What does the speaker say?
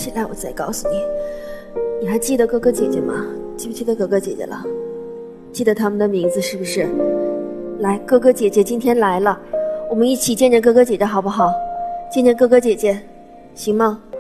起来我再告诉你。你还记得哥哥姐姐吗？记不记得哥哥姐姐了？记得他们的名字是不是？来，哥哥姐姐今天来了，我们一起见见哥哥姐姐好不好？见见哥哥姐姐，行吗？